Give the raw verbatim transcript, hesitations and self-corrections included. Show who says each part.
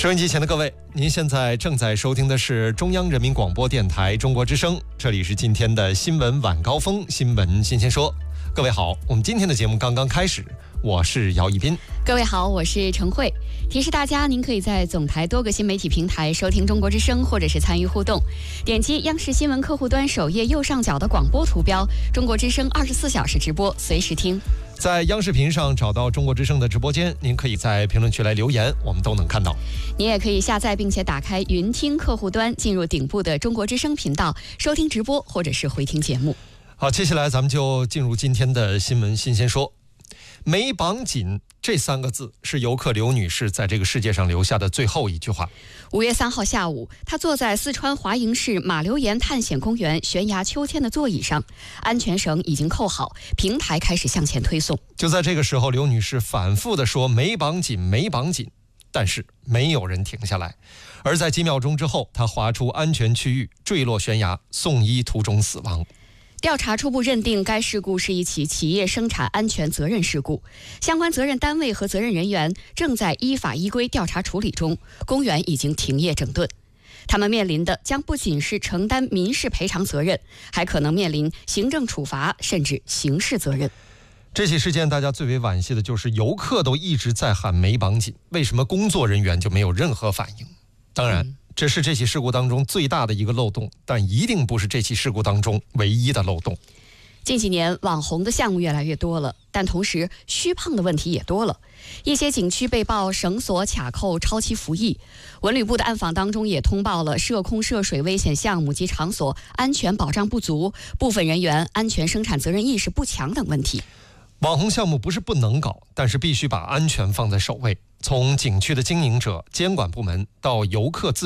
Speaker 1: 收音机前的各位，您现在正在收听的是中央人民广播电台中国之声，这里是今天的新闻晚高峰，新闻新鲜说。各位好，我们今天的节目刚刚开始，我是姚一斌。
Speaker 2: 各位好，我是陈慧。提示大家，您可以在总台多个新媒体平台收听中国之声，或者是参与互动。点击央视新闻客户端首页右上角的广播图标，中国之声二十四小时直播，随时听。
Speaker 1: 在央视频上找到中国之声的直播间，您可以在评论区来留言，我们都能看到。
Speaker 2: 您也可以下载并且打开云听客户端，进入顶部的中国之声频道，收听直播或者是回听节目。
Speaker 1: 好，接下来咱们就进入今天的新闻新鲜说。没绑紧这三个字是游客刘女士在这个世界上留下的最后一句话。
Speaker 2: 五月三号下午，她坐在四川华营市马留岩探险公园悬崖秋千的座椅上，安全绳已经扣好，平台开始向前推送。
Speaker 1: 就在这个时候，刘女士反复地说没绑紧没绑紧，但是没有人停下来。而在几秒钟之后，她滑出安全区域，坠落悬崖，送医途中死亡。
Speaker 2: 调查初步认定，该事故是一起企业生产安全责任事故，相关责任单位和责任人员正在依法依规调查处理中，公园已经停业整顿。他们面临的将不仅是承担民事赔偿责任，还可能面临行政处罚，甚至刑事责任。
Speaker 1: 这起事件大家最为惋惜的就是游客都一直在喊没绑紧，为什么工作人员就没有任何反应？当然、嗯这是这起事故当中最大的一个漏洞，但一定不是这起事故当中唯一的漏洞。
Speaker 2: 近几年网红的项目越来越多了，但同时虚胖的问题也多了。一些景区被曝绳索卡扣、超期服役，文旅部的暗访当中也通报了涉空涉水危险项目及场所安全保障不足，部分人员安全生产责任意识不强等问题。
Speaker 1: 网红项目不是不能搞，但是必须把安全放在首位。从景区的经营者、监管部门到游客自